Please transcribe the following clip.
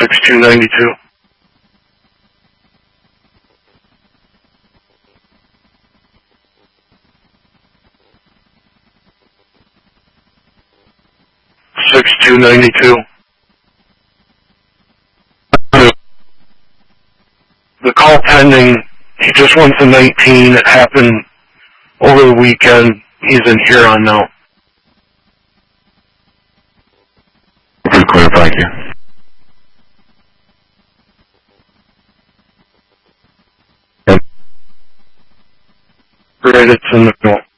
6292. The call pending. He just went to 19. It happened over the weekend. He's in Huron now. Pretty clear, thank you. Great, it's in the middle.